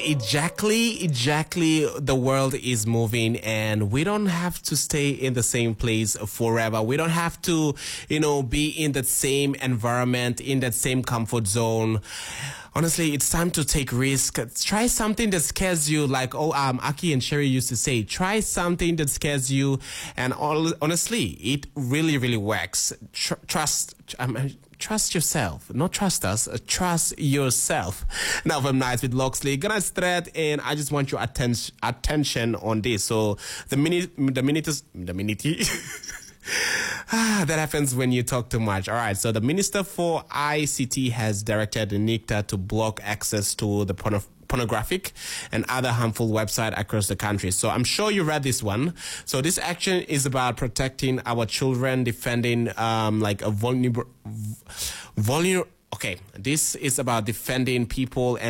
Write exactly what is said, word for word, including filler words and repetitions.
Exactly, exactly. The world is moving and we don't have to stay in the same place forever. We don't have to, you know, be in that same environment, in that same comfort zone. Honestly, it's time to take risk. Try something that scares you, like, oh, um, Aki and Sherry used to say, try something that scares you. And all, honestly, it really, really works. Tr- trust, um, trust yourself. Not trust us, uh, trust yourself. Now, from Nights with Loxley, gonna start, and I just want your atten- attention on this. So, the minute, the minute, the minute. Ah, that happens when you talk too much. All right. So the Minister for I C T has directed NICTA to block access to the porno- pornographic and other harmful websites across the country. So I'm sure you read this one. So this action is about protecting our children, defending um, like a vulnerable, vulnerable. Okay, this is about defending people and